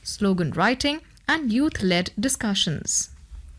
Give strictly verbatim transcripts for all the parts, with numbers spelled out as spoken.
slogan writing, and youth-led discussions.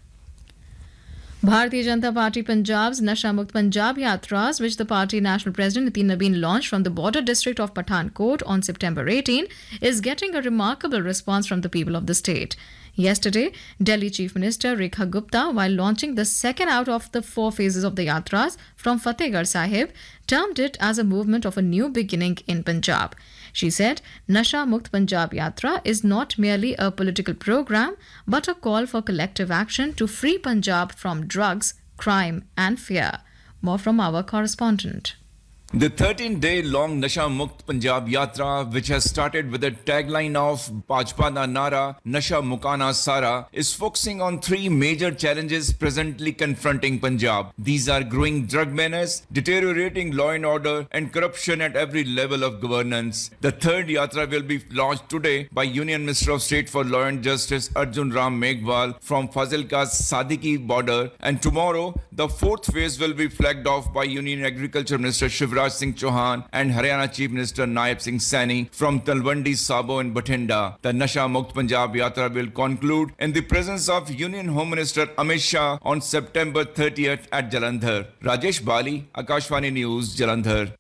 Bharatiya Janata Party Punjab's Nasha Mukt Punjab Yatras, which the party national president Nitin Nabin launched from the border district of Pathankot on September eighteenth, is getting a remarkable response from the people of the state. Yesterday, Delhi Chief Minister Rekha Gupta, while launching the second out of the four phases of the Yatras from Fatehgarh Sahib, termed it as a movement of a new beginning in Punjab. She said, Nasha Mukt Punjab Yatra is not merely a political program, but a call for collective action to free Punjab from drugs, crime and fear. More from our correspondent. The thirteen-day-long Nasha Mukt Punjab Yatra, which has started with a tagline of Bhajpa da Nara, Nasha Mukana Sara, is focusing on three major challenges presently confronting Punjab. These are growing drug menace, deteriorating law and order, and corruption at every level of governance. The third Yatra will be launched today by Union Minister of State for Law and Justice Arjun Ram Meghwal from Fazilka's Sadiki border, and tomorrow the fourth phase will be flagged off by Union Agriculture Minister Shivraj Singh Chauhan and Haryana Chief Minister Naib Singh Saini from Talwandi, Sabo and Bathinda. The Nasha Mukt Punjab Yatra will conclude in the presence of Union Home Minister Amit Shah on September thirtieth at Jalandhar. Rajesh Bali, Akashvani News, Jalandhar.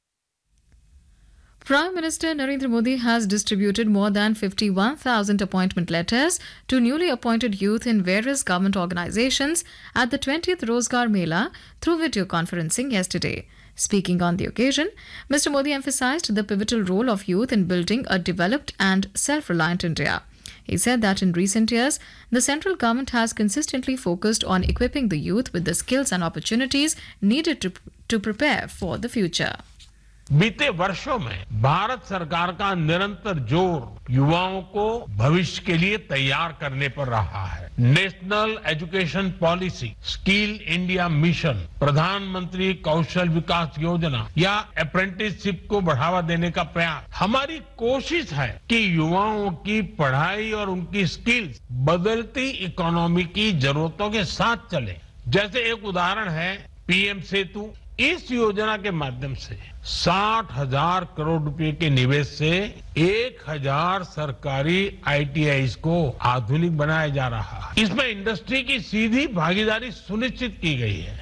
Prime Minister Narendra Modi has distributed more than fifty-one thousand appointment letters to newly appointed youth in various government organizations at the twentieth Rozgar Mela through video conferencing yesterday. Speaking on the occasion, Mister Modi emphasized the pivotal role of youth in building a developed and self-reliant India. He said that in recent years, the central government has consistently focused on equipping the youth with the skills and opportunities needed to, to prepare for the future. बीते वर्षों में भारत सरकार का निरंतर जोर युवाओं को भविष्य के लिए तैयार करने पर रहा है। National education policy, skill India mission, प्रधानमंत्री कौशल विकास योजना या अप्रेंटिसशिप को बढ़ावा देने का प्रयास, हमारी कोशिश है कि युवाओं की पढ़ाई और उनकी स्किल्स बदलती इकोनॉमी की जरूरतों के साथ चले। जैसे एक उदाहरण है पीएम सेतु। इस योजना के माध्यम से साठ हजार करोड़ रुपए के निवेश से एक हजार सरकारी आईटीआईज को आधुनिक बनाया जा रहा है। इसमें इंडस्ट्री की सीधी भागीदारी सुनिश्चित की गई है।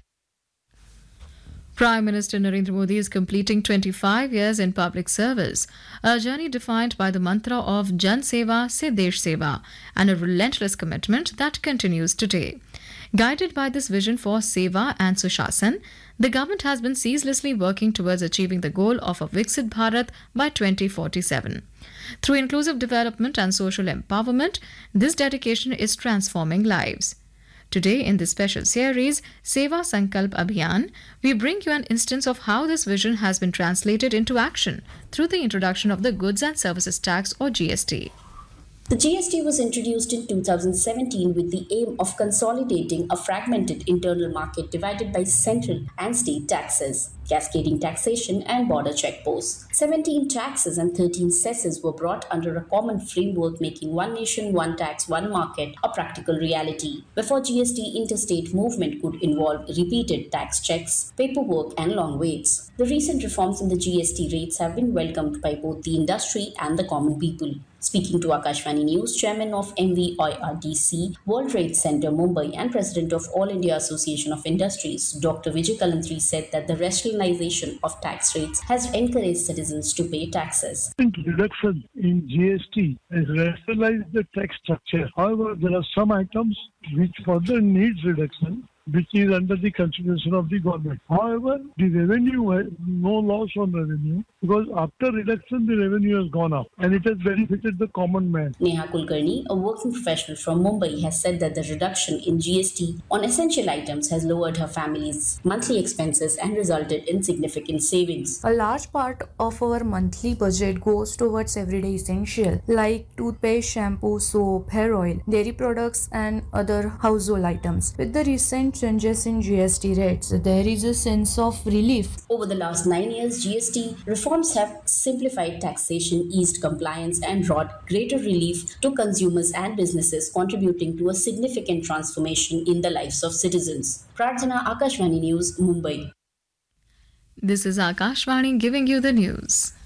Prime Minister Narendra Modi is completing twenty-five years in public service, a journey defined by the mantra of Jan Seva se Desh Seva and a relentless commitment that continues today. Guided by this vision for Seva and Sushasan, the government has been ceaselessly working towards achieving the goal of a Viksit Bharat by twenty forty-seven. Through inclusive development and social empowerment, this dedication is transforming lives. Today, in this special series, Seva Sankalp Abhiyan, we bring you an instance of how this vision has been translated into action through the introduction of the Goods and Services Tax or G S T. The G S T was introduced in two thousand seventeen with the aim of consolidating a fragmented internal market divided by central and state taxes, cascading taxation and border checkposts. seventeen taxes and thirteen cesses were brought under a common framework, making one nation, one tax, one market a practical reality. Before G S T, interstate movement could involve repeated tax checks, paperwork and long waits. The recent reforms in the G S T rates have been welcomed by both the industry and the common people. Speaking to Akashvani News, Chairman of M V I R D C, World Trade Center, Mumbai, and President of All India Association of Industries, Doctor Vijay Kalantri, said that the rationalization of tax rates has encouraged citizens to pay taxes. Reduction in G S T has rationalized the tax structure. However, there are some items which further needs reduction, which is under the consideration of the government. However, the revenue, has no loss on revenue, because after reduction, the revenue has gone up and it has benefited the common man. Neha Kulkarni, a working professional from Mumbai, has said that the reduction in G S T on essential items has lowered her family's monthly expenses and resulted in significant savings. A large part of our monthly budget goes towards everyday essential like toothpaste, shampoo, soap, hair oil, dairy products and other household items. With the recent changes in G S T rates, there is a sense of relief. Over the last nine years, G S T reforms have simplified taxation, eased compliance, and brought greater relief to consumers and businesses, contributing to a significant transformation in the lives of citizens. Prarthana, Akashvani News, Mumbai. This is Akashvani giving you the news.